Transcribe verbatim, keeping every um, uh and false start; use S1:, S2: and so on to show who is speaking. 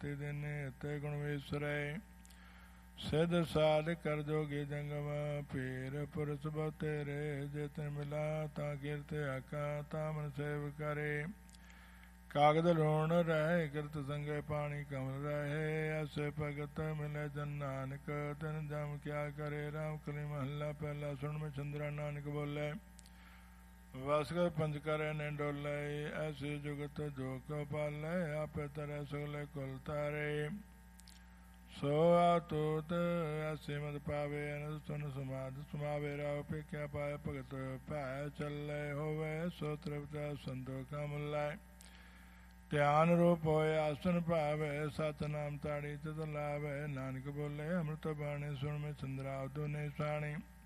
S1: ਰਤੇ ਦੇਨੇ ਤੇ ਗੁਣ ਵਿਸਰੈ ਸਿਧ ਸਾਧ ਕਰ ਜੋਗੀ ਜੰਗਮ ਪੀਰ ਪੁਰਸ ਬਹੁ ਤੇਰੇ ਜੇ ਤਿਨ ਮਿਲਾ ਤਾਂ ਕੀਰਤ ਆਕਾ ਤਾਂ ਮਨ ਸੇਵ ਕਰੇ ਕਾਗਦ ਲੋਣ ਰਹਿ ਕਿਰਤ ਸੰਗੇ ਪਾਣੀ ਕਮਲ ਰਹੇ ਐਸੇ ਭਗਤ ਮਿਲੇ ਜਨ ਨਾਨਕ ਤਿਨ ਜਮ ਕਿਆ ਕਰੇ ਰਾਮ ਕਲੀ ਮਹੱਲਾ ਪਹਿਲਾ ਸੁਣ ਮੈਂ ਚੰਦਰਾ ਨਾਨਕ ਬੋਲੇ ਵਸਕਰ ਪੰਜ ਕਰੇ ਨੇ ਡੋਲੇ ਐਸੀ ਜੁਗਤ ਜੋ ਕੋ ਪਾਲੇ ਆਪੇ ਤਰੇ ਸਗਲੇ ਕੁਲ ਤਾਰੇ ਸੋ ਆਤੂਤ ਐਸੀ ਮਤ ਪਾਵੇ ਅਨੰਦ ਸੁਨ ਸਮਾਧ ਸਮਾਵੇ ਰਾਵ ਪੇਖਿਆ ਪਾਏ ਭਗਤ ਭੈ ਚੱਲੇ ਹੋਵੇ ਸੋ ਤ੍ਰਿਪਤ ਸੰਤੋਖਾ ਮੁਲਾਏ ਧਿਆਨ ਰੂਪ ਹੋਏ ਆਸਨ ਭਾਵੇ ਸਤਿਨਾਮ ਤਾੜੀ ਤਿਤ ਲਾਵੇ ਨਾਨਕ ਬੋਲੇ ਅੰਮ੍ਰਿਤ ਬਾਣੀ ਸੁਣ ਮੈਂ ਚੰਦਰਾ ਉਦੋ ਨਹੀਂ ਸਾਣੀ